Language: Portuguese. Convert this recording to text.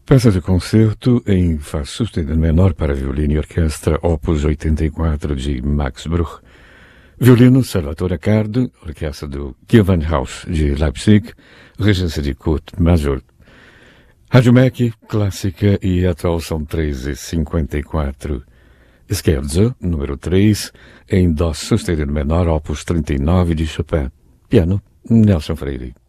Peça de concerto em Fá sustenido menor para violino e orquestra, opus 84 de Max Bruch. Violino, Salvatore Accardo, orquestra do Gewandhaus de Leipzig, regência de Kurt Masur. Rádio MEC, clássica e atual são 13h54. Scherzo, número 3, em Dó sustenido menor, opus 39 de Chopin. Piano, Nelson Freire.